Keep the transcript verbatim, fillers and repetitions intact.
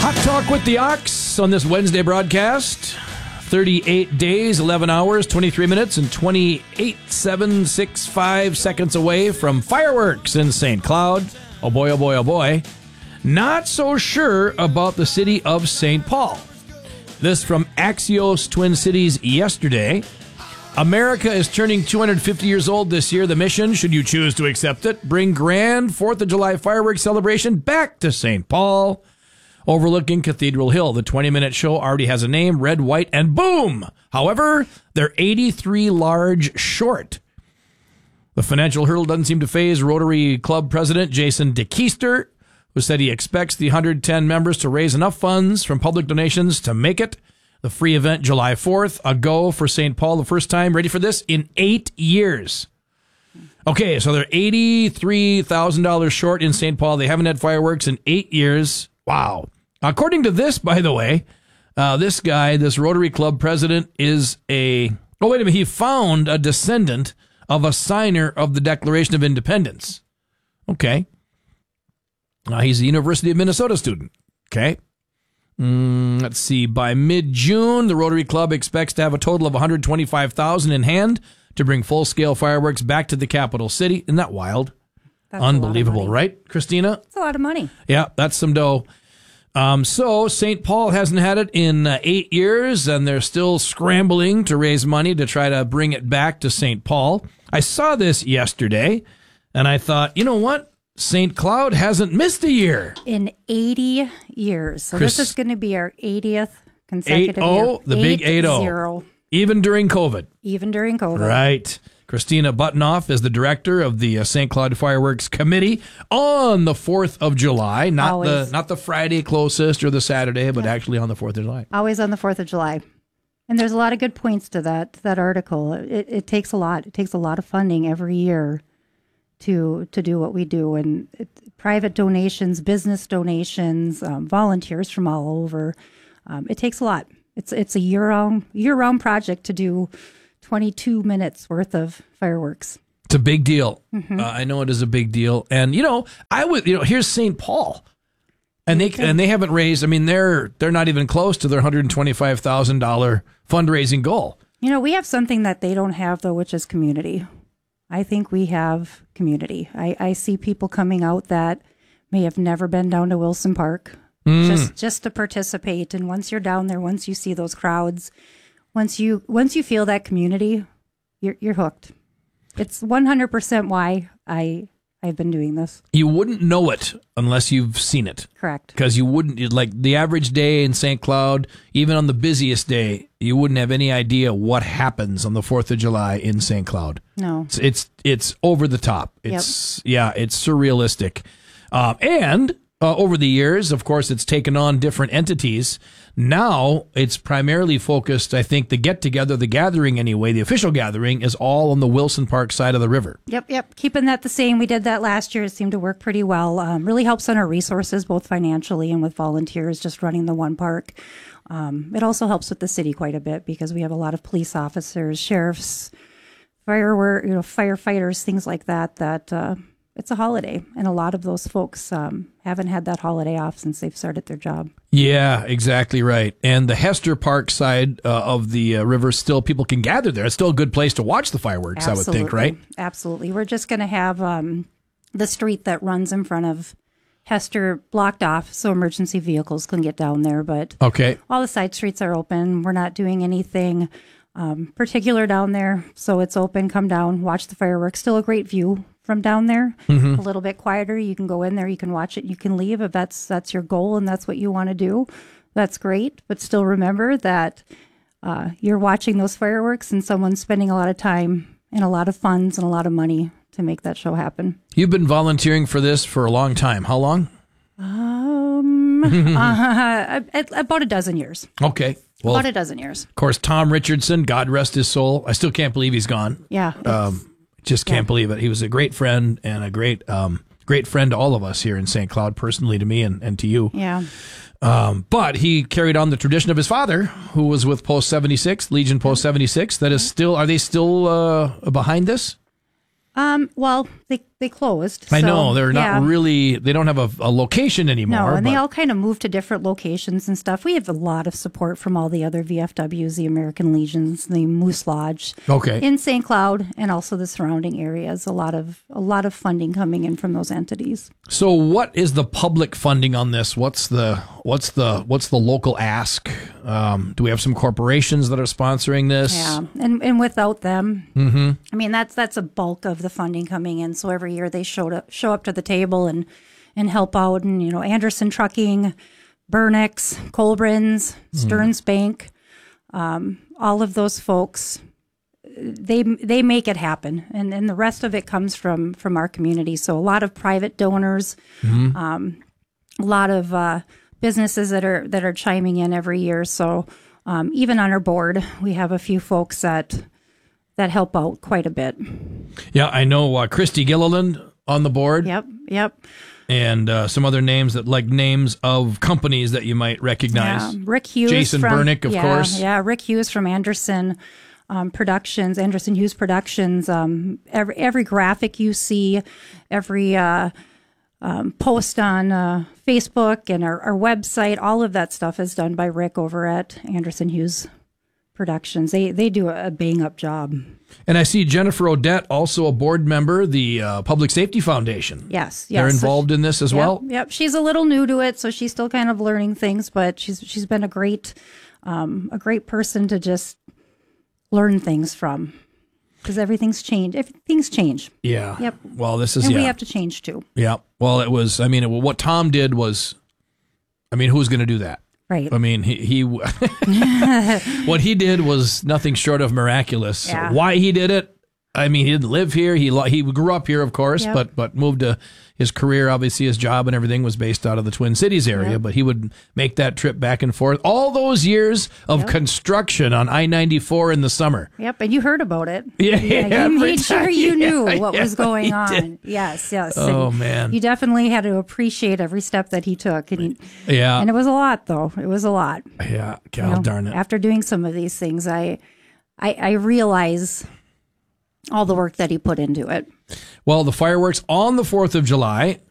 Hot Talk with the Ox on this Wednesday broadcast. thirty-eight days, eleven hours, twenty-three minutes, and twenty-eight, seven, six, five seconds away from fireworks in Saint Cloud. Oh boy, oh boy, oh boy. Not so sure about the city of Saint Paul. This from Axios Twin Cities yesterday. America is turning two hundred fifty years old this year. The mission, should you choose to accept it, bring grand fourth of July fireworks celebration back to Saint Paul, overlooking Cathedral Hill. The twenty-minute show already has a name, Red, White, and Boom. However, they're eighty-three large short. The financial hurdle doesn't seem to faze Rotary Club President Jason DeKeister, who said he expects the one hundred ten members to raise enough funds from public donations to make it. The free event July fourth, a go for Saint Paul the first time, ready for this, in eight years. Okay, so they're eighty-three thousand dollars short in Saint Paul. They haven't had fireworks in eight years. Wow. According to this, by the way, uh, this guy, this Rotary Club president, is a... Oh, wait a minute. He found a descendant of a signer of the Declaration of Independence. Okay. Uh, he's a University of Minnesota student. Okay. Mm, let's see. By mid-June, the Rotary Club expects to have a total of one hundred twenty-five thousand dollars in hand to bring full-scale fireworks back to the capital city. Isn't that wild? That's unbelievable, right, Christina? That's a lot of money. Yeah, that's some dough. Um, so Saint Paul hasn't had it in uh, eight years, and they're still scrambling to raise money to try to bring it back to Saint Paul. I saw this yesterday, and I thought, you know what? Saint Cloud hasn't missed a year. In eighty years. So Chris, this is going to be our eightieth consecutive eight oh, year. The big eight oh. Even during COVID. Even during COVID. Right. Christina Buttenoff is the director of the uh, Saint Cloud Fireworks Committee on the fourth of July. Not Always. the not the Friday closest or the Saturday, but yeah. actually on the fourth of July. Always on the fourth of July. And there's a lot of good points to that that article. It, it takes a lot. It takes a lot of funding every year to to do what we do, and it, private donations, business donations, um, volunteers from all over. Um, it takes a lot. It's it's a year round year round project to do twenty-two minutes worth of fireworks. It's a big deal. Mm-hmm. Uh, I know it is a big deal, and you know, I would you know here's Saint Paul, and they okay. and they haven't raised. I mean, they're they're not even close to their one hundred twenty-five thousand dollars fundraising goal. You know, we have something that they don't have though, which is community. I think we have community. I, I see people coming out that may have never been down to Wilson Park mm. just just to participate. And once you're down there, once you see those crowds, once you once you feel that community, you're you're hooked. It's one hundred percent why I I've been doing this. You wouldn't know it unless you've seen it. Correct. Because you wouldn't, like the average day in Saint Cloud, even on the busiest day, you wouldn't have any idea what happens on the fourth of July in Saint Cloud. No. It's it's, it's over the top. It's, yep. yeah, it's surrealistic. Um, and uh, over the years, of course, it's taken on different entities. Now it's primarily focused, I think, the get-together, the gathering anyway, the official gathering is all on the Wilson Park side of the river. Yep, yep. Keeping that the same. We did that last year. It seemed to work pretty well. Um, really helps on our resources, both financially and with volunteers, just running the one park. Um, it also helps with the city quite a bit because we have a lot of police officers, sheriffs, firework, you know, firefighters, things like that, that uh, it's a holiday. And a lot of those folks um, haven't had that holiday off since they've started their job. Yeah, exactly right. And the Hester Park side uh, of the uh, river, still people can gather there. It's still a good place to watch the fireworks, Absolutely. I would think, right? Absolutely. We're just going to have um, the street that runs in front of Hester blocked off so emergency vehicles can get down there. But okay. all the side streets are open. We're not doing anything um, particular down there. So it's open. Come down, watch the fireworks. Still a great view from down there. Mm-hmm. A little bit quieter. You can go in there, you can watch it, you can leave. If that's that's your goal and that's what you want to do, that's great. But still remember that uh, you're watching those fireworks and someone's spending a lot of time and a lot of funds and a lot of money to make that show happen. You've been volunteering for this for a long time. How long? Um, uh, about a dozen years. Okay. Well, about a dozen years. Of course, Tom Richardson, God rest his soul. I still can't believe he's gone. Yeah. Um, just can't yeah. believe it. He was a great friend and a great, um, great friend to all of us here in Saint Cloud, personally to me and, and to you. Yeah. Um, but he carried on the tradition of his father, who was with Post seventy-six, Legion Post seventy-six. That is still, are they still uh, behind this? Um, well, they they closed. I so, know they're yeah. not really. They don't have a, a location anymore. No, and but, they all kind of moved to different locations and stuff. We have a lot of support from all the other V F Ws, the American Legions, the Moose Lodge, okay. in Saint Cloud, and also the surrounding areas. A lot of a lot of funding coming in from those entities. So, what is the public funding on this? What's the what's the what's the local ask? Um, do we have some corporations that are sponsoring this? Yeah, and and without them, Mm-hmm. I mean that's that's a bulk of the funding coming in. So every year they showed up, show up to the table and and help out. And you know, Anderson Trucking, Burnix, Colbrins, Stearns mm. Bank, um, all of those folks, they they make it happen, and and the rest of it comes from from our community. So a lot of private donors, mm-hmm. um, a lot of uh, businesses that are that are chiming in every year. So um, even on our board, we have a few folks that that help out quite a bit. Yeah, I know uh, Christy Gilliland on the board. Yep, yep. And uh, some other names that like names of companies that you might recognize. Yeah. Rick Hughes, Jason from, Burnick, of yeah, course. Yeah, Rick Hughes from Anderson um, Productions, Anderson Hughes Productions. Um, every every graphic you see, every uh, um, post on uh, Facebook and our, our website, all of that stuff is done by Rick over at Anderson Hughes Productions. They they do a bang up job. And I see Jennifer Odette, also a board member, the uh, Public Safety Foundation. Yes, yes. They're involved so she, in this as yep, well? Yep. She's a little new to it, so she's still kind of learning things, but she's she's been a great um, a great person to just learn things from, because everything's changed. Everything's changed. Yeah. Yep. Well, this is, and yeah. we have to change too. Yeah. Well, it was, I mean, it, what Tom did was, I mean, who's going to do that? Right. I mean, he, he what he did was nothing short of miraculous. Yeah. Why he did it, I mean, he didn't live here. He he grew up here, of course, Yep. but but moved to his career. Obviously, his job and everything was based out of the Twin Cities area. Yep. But he would make that trip back and forth. All those years of Yep. construction on I ninety-four in the summer. Yep, and you heard about it. Yeah, yeah every you made sure time. you knew Yeah, what yeah, was going he on. did. Yes, yes. Oh, And man. you definitely had to appreciate every step that he took, and he, Yeah, and it was a lot, though. It was a lot. yeah. You God know, darn it. After doing some of these things, I, I, I realize all the work that he put into it. Well, the fireworks on the fourth of July,